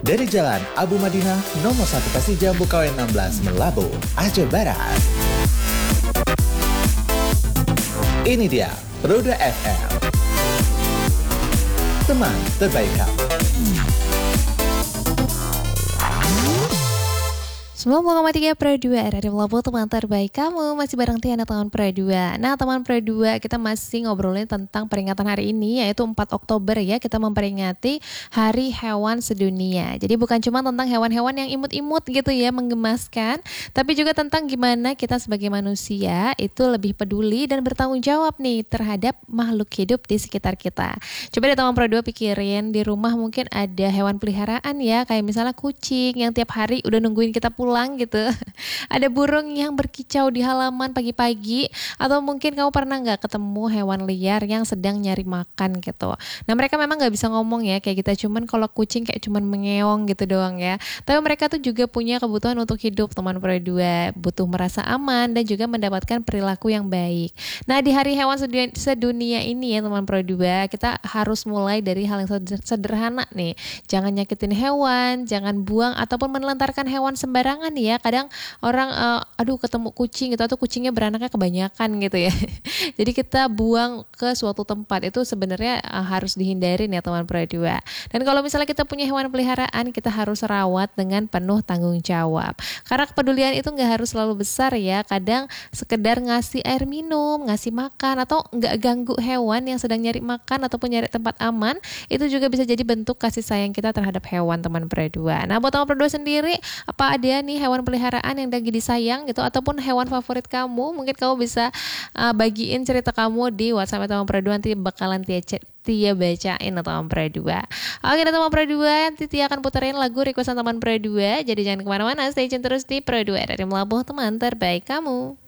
Dari Jalan Abu Madinah nomor 1 Pasir Jambu KW 16 Melabu, Aceh Barat. Ini dia Roda FM, teman terbaik kamu. 90,3 Pro 2 RRI Melabu, teman terbaik kamu. Masih bareng Tiana teman Pro 2. Nah teman Pro 2, kita masih ngobrolin tentang peringatan hari ini, yaitu 4 Oktober ya. Kita memperingati Hari Hewan Sedunia. Jadi bukan cuma tentang hewan-hewan yang imut-imut gitu ya, menggemaskan, tapi juga tentang gimana kita sebagai manusia itu lebih peduli dan bertanggung jawab nih terhadap makhluk hidup di sekitar kita. Coba deh teman Pro 2 pikirin, di rumah mungkin ada hewan peliharaan ya, kayak misalnya kucing yang tiap hari udah nungguin kita pulang gitu. Ada burung yang berkicau di halaman pagi-pagi, atau mungkin kamu pernah nggak ketemu hewan liar yang sedang nyari makan gitu. Nah mereka memang nggak bisa ngomong ya kayak kita, cuman kalau kucing kayak cuman mengeong gitu doang ya. Tapi mereka tuh juga punya kebutuhan untuk hidup teman Pro 2, butuh merasa aman dan juga mendapatkan perilaku yang baik. Nah di Hari Hewan Sedunia ini ya teman Pro 2, kita harus mulai dari hal yang sederhana nih. Jangan nyakitin hewan, jangan buang ataupun menelantarkan hewan sembarangan ya. Kadang orang ketemu kucing gitu, atau kucingnya beranaknya kebanyakan gitu ya. Jadi kita buang ke suatu tempat itu sebenarnya harus dihindarin ya teman Pro 2. Dan kalau misalnya kita punya hewan peliharaan, kita harus rawat dengan penuh tanggung jawab. Karena kepedulian itu nggak harus selalu besar ya. Kadang sekedar ngasih air minum, ngasih makan, atau nggak ganggu hewan yang sedang nyari makan ataupun nyari tempat aman, itu juga bisa jadi bentuk kasih sayang kita terhadap hewan teman Pro 2. Nah buat teman Pro 2 sendiri, apa ada nih hewan peliharaan yang lagi disayang gitu, ataupun hewan favorit kamu? Mungkin kamu bisa bagiin cerita kamu di WhatsApp teman Pro 2, nanti bakalan Tia bacain teman Pro 2. Oke teman Pro 2, nanti Tia akan puterin lagu requestan teman Pro 2. Jadi jangan kemana-mana, stay tune terus di Pro 2 dari Melabuh, teman terbaik kamu.